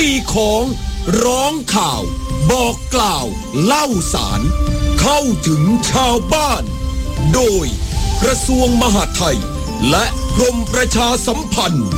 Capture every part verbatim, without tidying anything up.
ตีของร้องข่าวบอกกล่าวเล่าสารเข้าถึงชาวบ้านโดยกระทรวงมหาดไทยและกรมประชาสัมพันธ์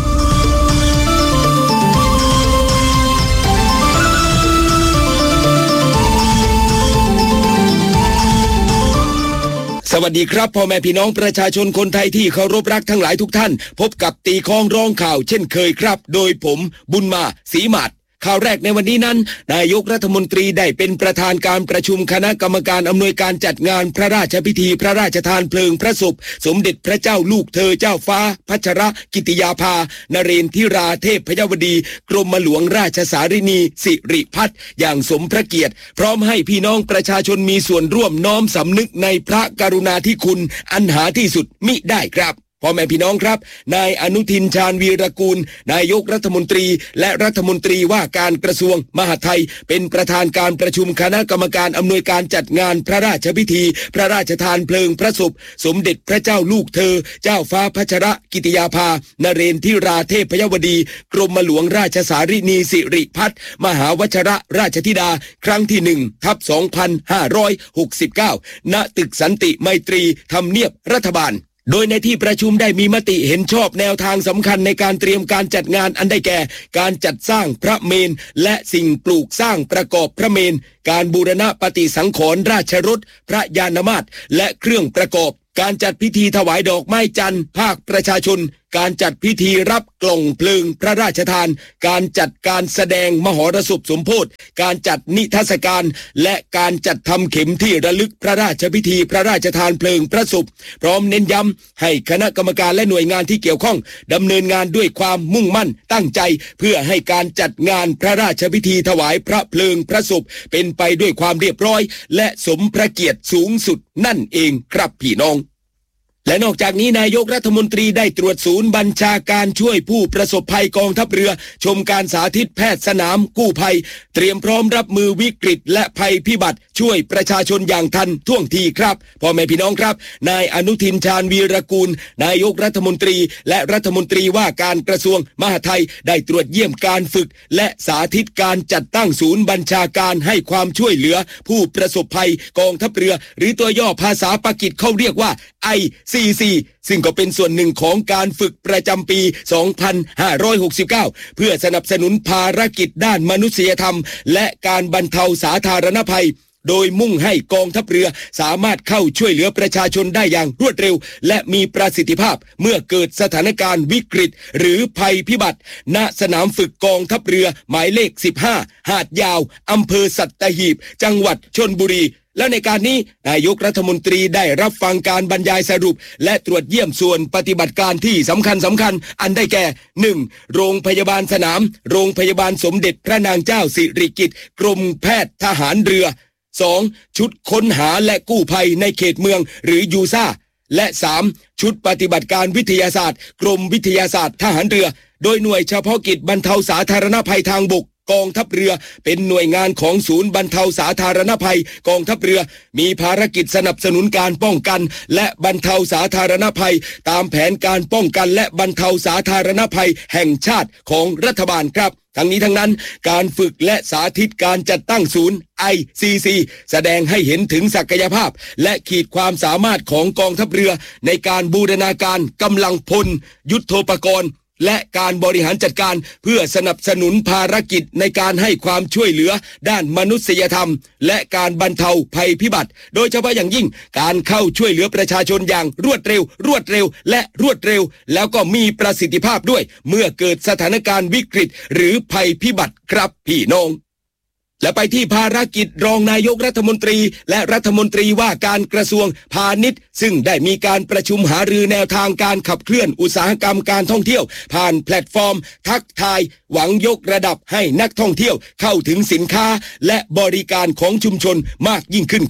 สวัสดีครับพ่อแม่พี่น้องประชาชนคนไทยที่เคารพรักทั้งหลายทุกท่านพบกับตีคองร้องข่าวเช่นเคยครับโดยผมบุญมาศรีหมาดข่าวแรกในวันนี้นั้นนายกรัฐมนตรีได้เป็นประธานการประชุมคณะกรรมการอำนวยการจัดงานพระราชพิธีพระราชทานเพลิงพระศพสมเด็จพระเจ้าลูกเธอเจ้าฟ้าพัชรกิติยาภานเรนทิราเทพพยวดีกรมหลวงราชสารินีสิริพัฒน์อย่างสมพระเกียรติพร้อมให้พี่น้องประชาชนมีส่วนร่วมน้อมสำนึกในพระกรุณาธิคุณอันหาที่สุดมิได้ครับพ่อแม่พี่น้องครับนายอนุทินชาญวีรกูลนายกรัฐมนตรีและรัฐมนตรีว่าการกระทรวงมหาดไทยเป็นประธานการประชุมคณะกรรมการอำนวยการจัดงานพระราชพิธีพระราชทานเพลิงพระศพสมเด็จพระเจ้าลูกเธอเจ้าฟ้าพัชรกิติยาภานเรนทิราเทพพยวดีกรมหลวงราชสารินีสิริพัฒน์มหาวชิรราชธิดาครั้งที่หนึ่งทับสองพันห้าร้อยหกสิบเก้าณตึกสันติไมตรีทำเนียบรัฐบาลโดยในที่ประชุมได้มีมติเห็นชอบแนวทางสำคัญในการเตรียมการจัดงานอันได้แก่การจัดสร้างพระเมรุและสิ่งปลูกสร้างประกอบพระเมรุการบูรณะปฏิสังขรณ์ราชรถพระยานมาตรและเครื่องประกอบการจัดพิธีถวายดอกไม้จันทร์ภาคประชาชนการจัดพิธีรับกล่องเพลิงพระราชทานการจัดการแสดงมหรสพสมโภชการจัดนิทรรศการและการจัดทำเข็มที่ระลึกพระราชพิธีพระราชทานเพลิงพระศพพร้อมเน้นย้ำให้คณะกรรมการและหน่วยงานที่เกี่ยวข้องดำเนินงานด้วยความมุ่งมั่นตั้งใจเพื่อให้การจัดงานพระราชพิธีถวายพระเพลิงพระศพเป็นไปด้วยความเรียบร้อยและสมพระเกียรติสูงสุดนั่นเองครับพี่น้องและนอกจากนี้นายกรัฐมนตรีได้ตรวจศูนย์บัญชาการช่วยผู้ประสบภัยกองทัพเรือชมการสาธิตแพทย์สนามกู้ภัยเตรียมพร้อมรับมือวิกฤตและภัยพิบัติช่วยประชาชนอย่างทันท่วงทีครับพ่อแม่พี่น้องครับนายอนุทินชาญวีรกูลนายกรัฐมนตรีและรัฐมนตรีว่าการกระทรวงมหาดไทยได้ตรวจเยี่ยมการฝึกและสาธิตการจัดตั้งศูนย์บัญชาการให้ความช่วยเหลือผู้ประสบภัยกองทัพเรือหรือตัวย่อภาษาปากีสเขาเรียกว่า ไอ ซี ซี ซึ่งก็เป็นส่วนหนึ่งของการฝึกประจำปี สองพันห้าร้อยหกสิบเก้า เพื่อสนับสนุนภารกิจด้านมนุษยธรรมและการบรรเทาสาธารณภัยโดยมุ่งให้กองทัพเรือสามารถเข้าช่วยเหลือประชาชนได้อย่างรวดเร็วและมีประสิทธิภาพเมื่อเกิดสถานการณ์วิกฤตหรือภัยพิบัติณสนามฝึกกองทัพเรือหมายเลขสิบห้าหาดยาวอำเภอสัตหีบจังหวัดชลบุรีและในการนี้นายกรัฐมนตรีได้รับฟังการบรรยายสรุปและตรวจเยี่ยมส่วนปฏิบัติการที่สำคัญสำคัญอันได้แก่ หนึ่ง โรงพยาบาลสนามโรงพยาบาลสมเด็จพระนางเจ้าสิริกิติ์กรมแพทย์ทหารเรือ สอง ชุดค้นหาและกู้ภัยในเขตเมืองหรือยูซ่าและ สาม ชุดปฏิบัติการวิทยาศาสตร์กรมวิทยาศาสตร์ทหารเรือโดยหน่วยเฉพาะกิจบรรเทาสาธารณภัยทางบกกองทัพเรือเป็นหน่วยงานของศูนย์บรรเทาสาธารณภัยกองทัพเรือมีภารกิจสนับสนุนการป้องกันและบรรเทาสาธารณภัยตามแผนการป้องกันและบรรเทาสาธารณภัยแห่งชาติของรัฐบาลครับทั้งนี้ทั้งนั้นการฝึกและสาธิตการจัดตั้งศูนย์ ไอ ซี ซี แสดงให้เห็นถึงศักยภาพและขีดความสามารถของกองทัพเรือในการบูรณาการกำลังพลยุทโธปกรณ์และการบริหารจัดการเพื่อสนับสนุนภารกิจในการให้ความช่วยเหลือด้านมนุษยธรรมและการบรรเทาภัยพิบัติโดยเฉพาะอย่างยิ่งการเข้าช่วยเหลือประชาชนอย่างรวดเร็วรวดเร็วและรวดเร็วแล้วก็มีประสิทธิภาพด้วยเมื่อเกิดสถานการณ์วิกฤตหรือภัยพิบัติครับพี่น้องและไปที่ภารกิจรองนายกรัฐมนตรีและรัฐมนตรีว่าการกระทรวงพาณิชย์ซึ่งได้มีการประชุมหารือแนวทางการขับเคลื่อนอุตสาหกรรมการท่องเที่ยวผ่านแพลตฟอร์มทักทายหวังยกระดับให้นักท่องเที่ยวเข้าถึงสินค้าและบริการของชุมชนมากยิ่งขึ้นครับ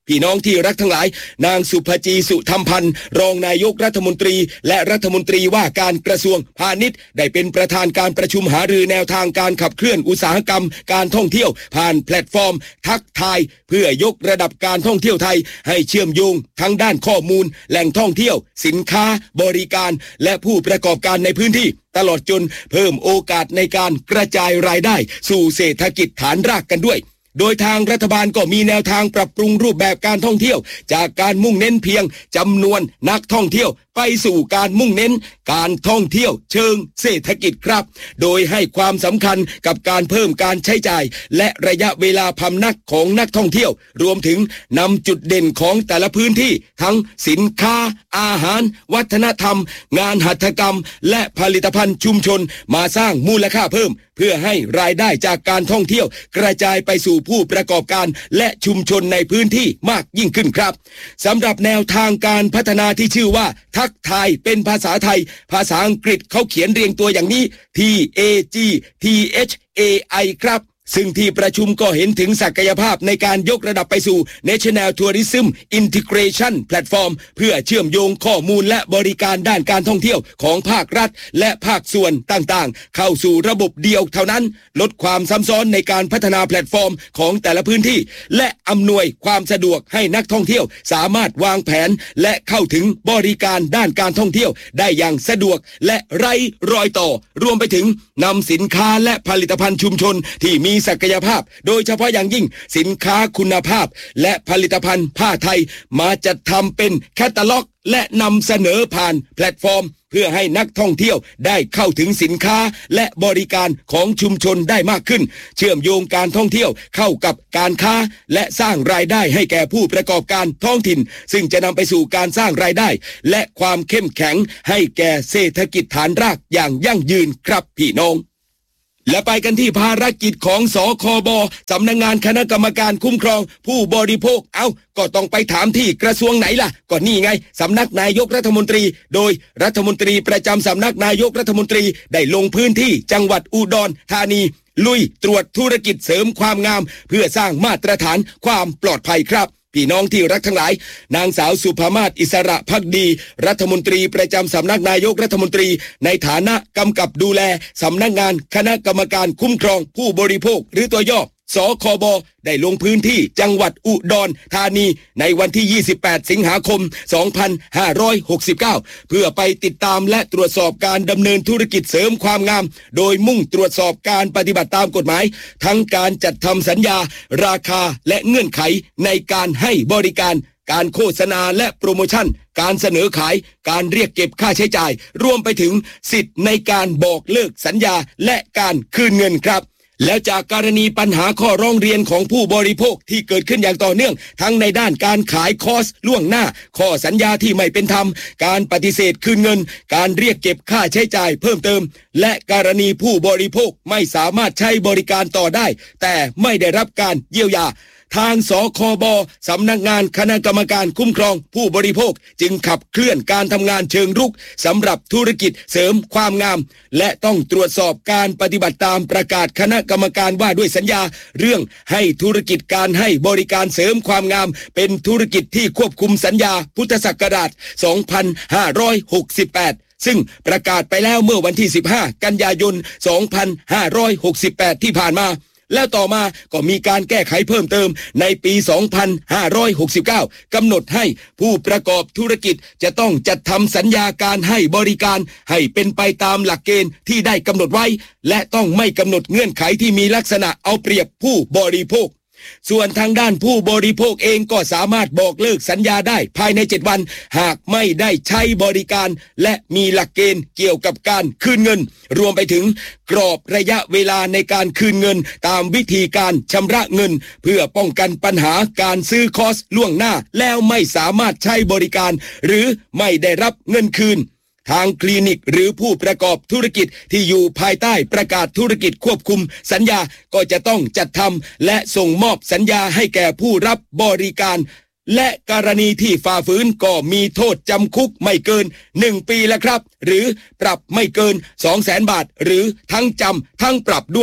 พี่น้องที่รักทั้งหลายนางสุภจีสุธรรมพันธ์รองนายกรัฐมนตรีและรัฐมนตรีว่าการกระทรวงพาณิชย์ได้เป็นประธานการประชุมหารือแนวทางการขับเคลื่อนอุตสาหกรรมการท่องเที่ยวผ่านแพลตฟอร์มทักทายเพื่อยกระดับการท่องเที่ยวไทยให้เชื่อมโยงทั้งด้านข้อมูลแหล่งท่องเที่ยวสินค้าบริการและผู้ประกอบการในพื้นที่ตลอดจนเพิ่มโอกาสในการกระจายรายได้สู่เศรษฐกิจฐานรากกันด้วยโดยทางรัฐบาลก็มีแนวทางปรับปรุงรูปแบบการท่องเที่ยวจากการมุ่งเน้นเพียงจำนวนนักท่องเที่ยวไปสู่การมุ่งเน้นการท่องเที่ยวเชิงเศรษฐกิจครับโดยให้ความสำคัญกับการเพิ่มการใช้จ่ายและระยะเวลาพำนักของนักท่องเที่ยวรวมถึงนำจุดเด่นของแต่ละพื้นที่ทั้งสินค้าอาหารวัฒนธรรมงานหัตถกรรมและผลิตภัณฑ์ชุมชนมาสร้างมูลค่าเพิ่มเพื่อให้รายได้จากการท่องเที่ยวกระจายไปสู่ผู้ประกอบการและชุมชนในพื้นที่มากยิ่งขึ้นครับสำหรับแนวทางการพัฒนาที่ชื่อว่าทักทายเป็นภาษาไทยภาษาอังกฤษเขาเขียนเรียงตัวอย่างนี้ T A G T H A I ครับซึ่งที่ประชุมก็เห็นถึงศักยภาพในการยกระดับไปสู่ National Tourism Integration Platform เพื่อเชื่อมโยงข้อมูลและบริการด้านการท่องเที่ยวของภาครัฐและภาคส่วนต่างๆเข้าสู่ระบบเดียวเท่านั้นลดความซ้ำซ้อนในการพัฒนาแพลตฟอร์มของแต่ละพื้นที่และอำนวยความสะดวกให้นักท่องเที่ยวสามารถวางแผนและเข้าถึงบริการด้านการท่องเที่ยวได้อย่างสะดวกและไร้รอยต่อรวมไปถึงนำสินค้าและผลิตภัณฑ์ชุมชนที่มีศักยภาพโดยเฉพาะอย่างยิ่งสินค้าคุณภาพและผลิตภัณฑ์ผ้าไทยมาจัดทำเป็นแคตตาล็อกและนำเสนอผ่านแพลตฟอร์มเพื่อให้นักท่องเที่ยวได้เข้าถึงสินค้าและบริการของชุมชนได้มากขึ้นเชื่อมโยงการท่องเที่ยวเข้ากับการค้าและสร้างรายได้ให้แก่ผู้ประกอบการท้องถิ่นซึ่งจะนำไปสู่การสร้างรายได้และความเข้มแข็งให้แก่เศรษฐกิจฐานรากอย่างยั่งยืนครับพี่น้องและไปกันที่ภารกิจของสคบสำนักงานคณะกรรมการคุ้มครองผู้บริโภคเอ้าก็ต้องไปถามที่กระทรวงไหนล่ะก็นี่ไงสำนักนายกรัฐมนตรีโดยรัฐมนตรีประจำสำนักนายกรัฐมนตรีได้ลงพื้นที่จังหวัดอุดรธานีลุยตรวจธุรกิจเสริมความงามเพื่อสร้างมาตรฐานความปลอดภัยครับพี่น้องที่รักทั้งหลายนางสาวสุภามาศอิสระภักดีรัฐมนตรีประจำสำนักนายกรัฐมนตรีในฐานะกำกับดูแลสำนักงานคณะกรรมการคุ้มครองผู้บริโภคหรือตัวย่อสคบได้ลงพื้นที่จังหวัดอุดรธานีในวันที่ยี่สิบแปดสิงหาคมสองพันห้าร้อยหกสิบเก้าเพื่อไปติดตามและตรวจสอบการดำเนินธุรกิจเสริมความงามโดยมุ่งตรวจสอบการปฏิบัติตามกฎหมายทั้งการจัดทำสัญญาราคาและเงื่อนไขในการให้บริการการโฆษณาและโปรโมชั่นการเสนอขายการเรียกเก็บค่าใช้จ่ายรวมไปถึงสิทธิ์ในการบอกเลิกสัญญาและการคืนเงินครับแล้วจากกรณีปัญหาข้อร้องเรียนของผู้บริโภคที่เกิดขึ้นอย่างต่อเนื่องทั้งในด้านการขายคอร์สล่วงหน้าข้อสัญญาที่ไม่เป็นธรรมการปฏิเสธคืนเงินการเรียกเก็บค่าใช้จ่ายเพิ่มเติมและกรณีผู้บริโภคไม่สามารถใช้บริการต่อได้แต่ไม่ได้รับการเยียวยาทางสคบสำนักงานคณะกรรมการคุ้มครองผู้บริโภคจึงขับเคลื่อนการทำงานเชิงรุกสำหรับธุรกิจเสริมความงามและต้องตรวจสอบการปฏิบัติตามประกาศคณะกรรมการว่าด้วยสัญญาเรื่องให้ธุรกิจการให้บริการเสริมความงามเป็นธุรกิจที่ควบคุมสัญญาพุทธศักราชสองพันห้าร้อยหกสิบแปดซึ่งประกาศไปแล้วเมื่อวันที่สิบห้ากันยายนสองพันห้าร้อยหกสิบแปดที่ผ่านมาแล้วต่อมาก็มีการแก้ไขเพิ่มเติมในปีสองพันห้าร้อยหกสิบเก้ากำหนดให้ผู้ประกอบธุรกิจจะต้องจัดทำสัญญาการให้บริการให้เป็นไปตามหลักเกณฑ์ที่ได้กำหนดไว้และต้องไม่กำหนดเงื่อนไขที่มีลักษณะเอาเปรียบผู้บริโภคส่วนทางด้านผู้บริโภคเองก็สามารถบอกเลิกสัญญาได้ภายในเจ็ดวันหากไม่ได้ใช้บริการและมีหลักเกณฑ์เกี่ยวกับการคืนเงินรวมไปถึงกรอบระยะเวลาในการคืนเงินตามวิธีการชำระเงินเพื่อป้องกันปัญหาการซื้อคอร์สล่วงหน้าแล้วไม่สามารถใช้บริการหรือไม่ได้รับเงินคืนทางคลินิกหรือผู้ประกอบธุรกิจที่อยู่ภายใต้ประกาศธุรกิจควบคุมสัญญาก็จะต้องจัดทำและส่งมอบสัญญาให้แก่ผู้รับบริการและกรณีที่ฝ่าฝืนก็มีโทษจำคุกไม่เกินหนึ่งปีแล้วครับหรือปรับไม่เกิน สองแสน บาทหรือทั้งจำทั้งปรับด้วย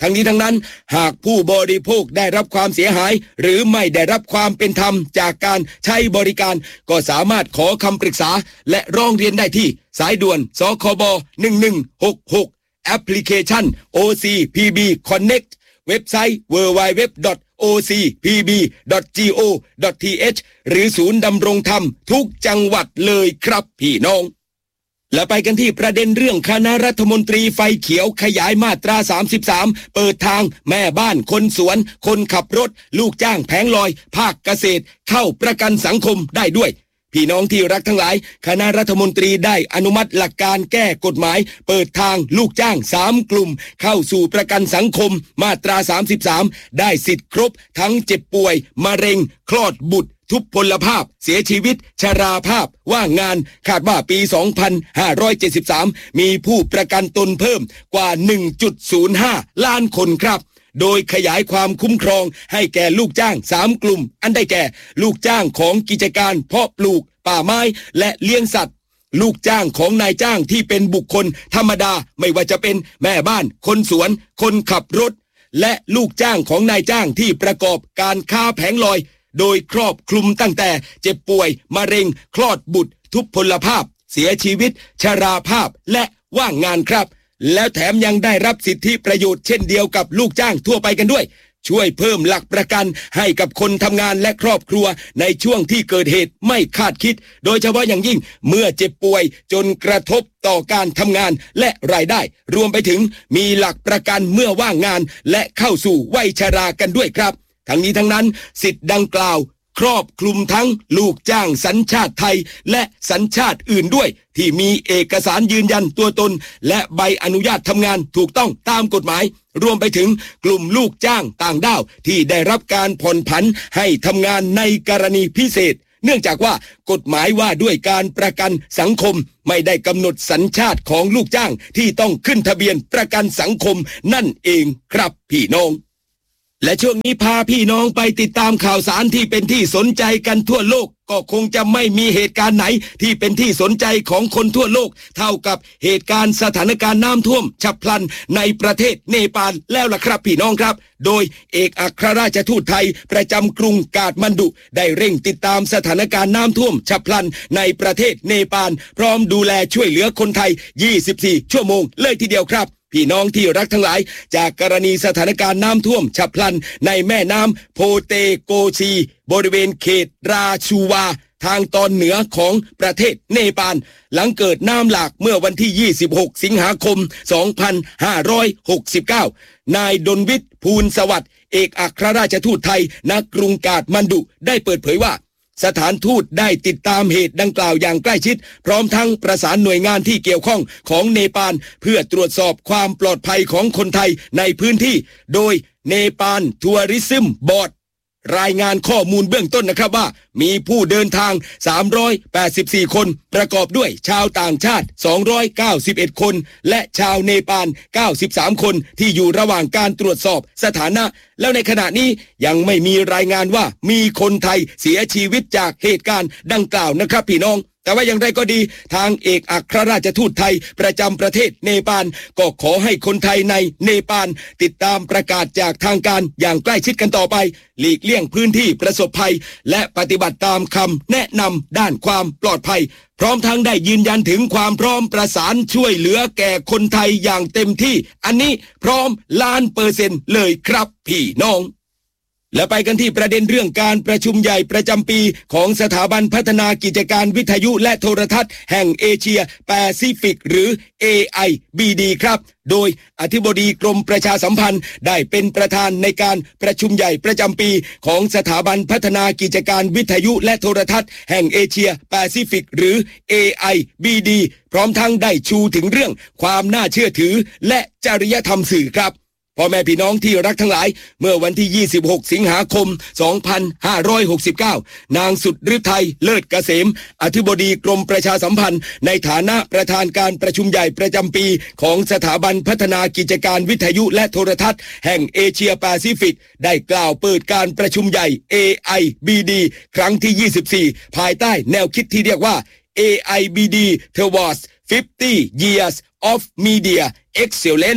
ทั้งนี้ทั้งนั้นหากผู้บริโภคได้รับความเสียหายหรือไม่ได้รับความเป็นธรรมจากการใช้บริการก็สามารถขอคำปรึกษาและร้องเรียนได้ที่สายด่วนสคบหนึ่งหนึ่งหกหกแอปพลิเคชัน โอ ซี พี บี Connect เว็บไซต์ ดับเบิลยู ดับเบิลยู ดับเบิลยู ดอท โอ ซี พี บี ดอท จี โอ ดอท ที เอช หรือศูนย์ดำรงธรรมทุกจังหวัดเลยครับพี่น้องและไปกันที่ประเด็นเรื่องคณะรัฐมนตรีไฟเขียวขยายมาตราสามสิบสามเปิดทางแม่บ้านคนสวนคนขับรถลูกจ้างแผงลอยภาคเกษตรเข้าประกันสังคมได้ด้วยพี่น้องที่รักทั้งหลายคณะรัฐมนตรีได้อนุมัติหลักการแก้กฎหมายเปิดทางลูกจ้างสามกลุ่มเข้าสู่ประกันสังคมมาตราสามสิบสามได้สิทธิ์ครบทั้งเจ็บป่วยมะเร็งคลอดบุตรทุพพลภาพเสียชีวิตชราภาพว่างงานคาดว่าปีสองพันห้าร้อยเจ็ดสิบสามมีผู้ประกันตนเพิ่มกว่า หนึ่งจุดศูนย์ห้า ล้านคนครับโดยขยายความคุ้มครองให้แก่ลูกจ้างสามกลุ่มอันได้แก่ลูกจ้างของกิจการเพาะปลูกป่าไม้และเลี้ยงสัตว์ลูกจ้างของนายจ้างที่เป็นบุคคลธรรมดาไม่ว่าจะเป็นแม่บ้านคนสวนคนขับรถและลูกจ้างของนายจ้างที่ประกอบการค้าแผงลอยโดยครอบคลุมตั้งแต่เจ็บป่วยมะเร็งคลอดบุตรทุพพลภาพเสียชีวิตชราภาพและว่างงานครับแล้วแถมยังได้รับสิทธิประโยชน์เช่นเดียวกับลูกจ้างทั่วไปกันด้วยช่วยเพิ่มหลักประกันให้กับคนทำงานและครอบครัวในช่วงที่เกิดเหตุไม่คาดคิดโดยเฉพาะอย่างยิ่งเมื่อเจ็บป่วยจนกระทบต่อการทำงานและรายได้รวมไปถึงมีหลักประกันเมื่อว่างงานและเข้าสู่วัยชรากันด้วยครับทั้งนี้ทั้งนั้นสิทธิ์ดังกล่าวครอบคลุมทั้งลูกจ้างสัญชาติไทยและสัญชาติอื่นด้วยที่มีเอกสารยืนยันตัวตนและใบอนุญาตทำงานถูกต้องตามกฎหมายรวมไปถึงกลุ่มลูกจ้างต่างด้าวที่ได้รับการผ่อนผันให้ทำงานในกรณีพิเศษเนื่องจากว่ากฎหมายว่าด้วยการประกันสังคมไม่ได้กำหนดสัญชาติของลูกจ้างที่ต้องขึ้นทะเบียนประกันสังคมนั่นเองครับพี่น้องและช่วงนี้พาพี่น้องไปติดตามข่าวสารที่เป็นที่สนใจกันทั่วโลกก็คงจะไม่มีเหตุการณ์ไหนที่เป็นที่สนใจของคนทั่วโลกเท่ากับเหตุการณ์สถานการณ์น้ำท่วมฉับพลันในประเทศเนปาลแล้วล่ะครับพี่น้องครับโดยเอกอัครราชทูตไทยประจำกรุงกาฐมาณฑุได้เร่งติดตามสถานการณ์น้ำท่วมฉับพลันในประเทศเนปาลพร้อมดูแลช่วยเหลือคนไทยยี่สิบสี่ชั่วโมงเลยทีเดียวครับพี่น้องที่รักทั้งหลายจากกรณีสถานการณ์น้ำท่วมฉับพลันในแม่น้ำโพเตโกซีบริเวณเขตราชูวาทางตอนเหนือของประเทศเนปาลหลังเกิดน้ำหลากเมื่อวันที่ยี่สิบหกสิงหาคมสองพันห้าร้อยหกสิบเก้านายดลวิทย์ภูลสวัสดิ์เอกอัครราชทูตไทยณกรุงกาฐมาณฑุได้เปิดเผยว่าสถานทูตได้ติดตามเหตุดังกล่าวอย่างใกล้ชิดพร้อมทั้งประสานหน่วยงานที่เกี่ยวข้องของเนปาลเพื่อตรวจสอบความปลอดภัยของคนไทยในพื้นที่โดยเนปาลทัวริซึมบอร์ดรายงานข้อมูลเบื้องต้นนะครับว่ามีผู้เดินทางสามร้อยแปดสิบสี่คนประกอบด้วยชาวต่างชาติสองร้อยเก้าสิบเอ็ดคนและชาวเนปาลเก้าสิบสามคนที่อยู่ระหว่างการตรวจสอบสถานะแล้วในขณะนี้ยังไม่มีรายงานว่ามีคนไทยเสียชีวิตจากเหตุการณ์ดังกล่าวนะครับพี่น้องแต่ว่าอย่างไรก็ดีทางเอกอัครราชทูตไทยประจำประเทศเนปาลก็ขอให้คนไทยในเนปาลติดตามประกาศจากทางการอย่างใกล้ชิดกันต่อไปหลีกเลี่ยงพื้นที่ประสบภัยและปฏิบัติตามคำแนะนำด้านความปลอดภัยพร้อมทั้งได้ยืนยันถึงความพร้อมประสานช่วยเหลือแก่คนไทยอย่างเต็มที่อันนี้พร้อมล้านเปอร์เซ็นต์เลยครับพี่น้องและไปกันที่ประเด็นเรื่องการประชุมใหญ่ประจำปีของสถาบันพัฒนากิจการวิทยุและโทรทัศน์แห่งเอเชียแปซิฟิกหรือ เอ ไอ บี ดี ครับโดยอธิบดีกรมประชาสัมพันธ์ได้เป็นประธานในการประชุมใหญ่ประจำปีของสถาบันพัฒนากิจการวิทยุและโทรทัศน์แห่งเอเชียแปซิฟิกหรือ เอ ไอ บี ดี พร้อมทั้งได้ชูถึงเรื่องความน่าเชื่อถือและจริยธรรมสื่อครับพ่อแม่พี่น้องที่รักทั้งหลายเมื่อวันที่ยี่สิบหกสิงหาคมสองพันห้าร้อยหกสิบเก้านางสุดฤทัยเลิศเกษมอธิบดีกรมประชาสัมพันธ์ในฐานะประธานการประชุมใหญ่ประจำปีของสถาบันพัฒนากิจการวิทยุและโทรทัศน์แห่งเอเชียแปซิฟิกได้กล่าวเปิดการประชุมใหญ่ เอ ไอ บี ดี ครั้งที่ยี่สิบสี่ภายใต้แนวคิดที่เรียกว่า เอ ไอ บี ดี Towards ห้าสิบ Years of Media Excellence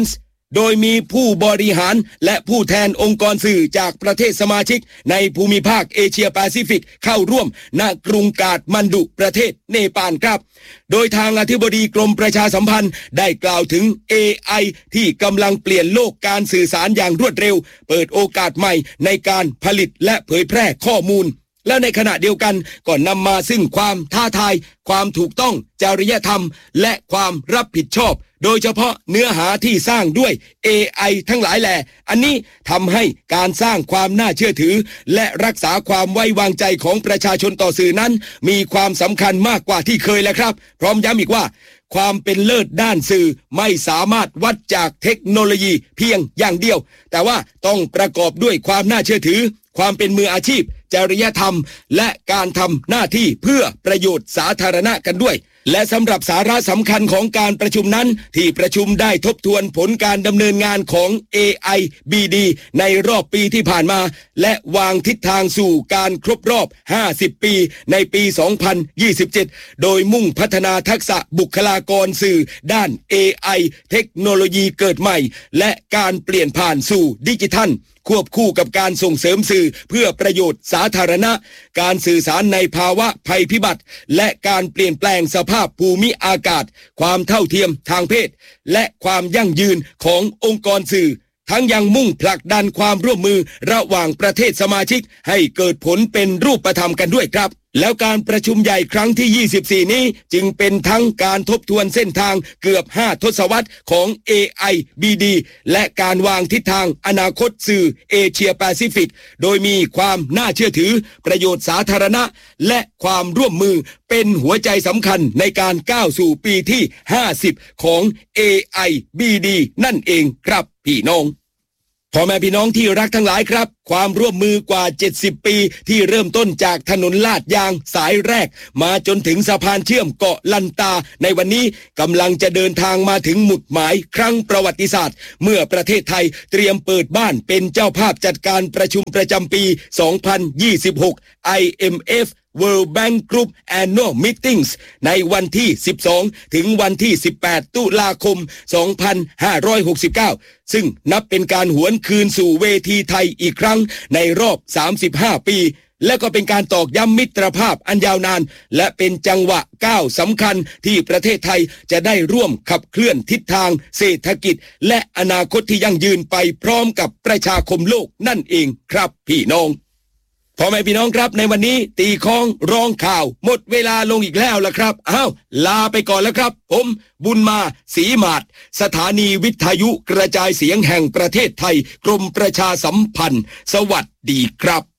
โดยมีผู้บริหารและผู้แทนองค์กรสื่อจากประเทศสมาชิกในภูมิภาคเอเชียแปซิฟิกเข้าร่วมณกรุงกาฐมานดุประเทศเนปาลครับโดยทางอธิบดีกรมประชาสัมพันธ์ได้กล่าวถึง เอ ไอ ที่กำลังเปลี่ยนโลกการสื่อสารอย่างรวดเร็วเปิดโอกาสใหม่ในการผลิตและเผยแพร่ข้อมูลและในขณะเดียวกันก็นำมาซึ่งความท้าทายความถูกต้องจริยธรรมและความรับผิดชอบโดยเฉพาะเนื้อหาที่สร้างด้วย เอ ไอ ทั้งหลายแหล่อันนี้ทำให้การสร้างความน่าเชื่อถือและรักษาความไว้วางใจของประชาชนต่อสื่อนั้นมีความสำคัญมากกว่าที่เคยแล้วครับพร้อมย้ำอีกว่าความเป็นเลิศด้านสื่อไม่สามารถวัดจากเทคโนโลยีเพียงอย่างเดียวแต่ว่าต้องประกอบด้วยความน่าเชื่อถือความเป็นมืออาชีพจริยธรรมและการทำหน้าที่เพื่อประโยชน์สาธารณะกันด้วยและสำหรับสาระสำคัญของการประชุมนั้นที่ประชุมได้ทบทวนผลการดำเนินงานของ เอ ไอ บี ดี ในรอบปีที่ผ่านมาและวางทิศทางสู่การครบรอบห้าสิบปีในปีสองพันยี่สิบเจ็ดโดยมุ่งพัฒนาทักษะบุคลากรสื่อด้าน เอ ไอ เทคโนโลยีเกิดใหม่และการเปลี่ยนผ่านสู่ดิจิทัลควบคู่กับการส่งเสริมสื่อเพื่อประโยชน์สาธารณะการสื่อสารในภาวะภัยพิบัติและการเปลี่ยนแปลงสภาพภูมิอากาศความเท่าเทียมทางเพศและความยั่งยืนขององค์กรสื่อทั้งยังมุ่งผลักดันความร่วมมือระหว่างประเทศสมาชิกให้เกิดผลเป็นรูปธรรมกันด้วยครับแล้วการประชุมใหญ่ครั้งที่ยี่สิบสี่นี้จึงเป็นทั้งการทบทวนเส้นทางเกือบห้าทศวรรษของ เอ ไอ บี ดี และการวางทิศทางอนาคตสื่อเอเชียแปซิฟิกโดยมีความน่าเชื่อถือประโยชน์สาธารณะและความร่วมมือเป็นหัวใจสำคัญในการก้าวสู่ปีที่ห้าสิบของ เอ ไอ บี ดี นั่นเองครับพี่น้องพ่อแม่พี่น้องที่รักทั้งหลายครับความร่วมมือกว่าเจ็ดสิบปีที่เริ่มต้นจากถนนลาดยางสายแรกมาจนถึงสะพานเชื่อมเกาะลันตาในวันนี้กำลังจะเดินทางมาถึงหมุดหมายครั้งประวัติศาสตร์เมื่อประเทศไทยเตรียมเปิดบ้านเป็นเจ้าภาพจัดการประชุมประจำปีสองพันยี่สิบหก ไอ เอ็ม เอฟWorld Bank Group Annual Meetings ในวันที่สิบสองถึงวันที่สิบแปดตุลาคมสองพันห้าร้อยหกสิบเก้าซึ่งนับเป็นการหวนคืนสู่เวทีไทยอีกครั้งในรอบสามสิบห้าปีและก็เป็นการตอกย้ำมิตรภาพอันยาวนานและเป็นจังหวะก้าวสำคัญที่ประเทศไทยจะได้ร่วมขับเคลื่อนทิศทางเศรษฐกิจและอนาคตที่ยั่งยืนไปพร้อมกับประชาคมโลกนั่นเองครับพี่น้องพ่อแม่พี่น้องครับในวันนี้ตีค้องร้องข่าวหมดเวลาลงอีกแล้วล่ะครับอ้าวลาไปก่อนแล้วครับผมบุญมาศรีหมาดสถานีวิทยุกระจายเสียงแห่งประเทศไทยกรมประชาสัมพันธ์สวัสดีครับ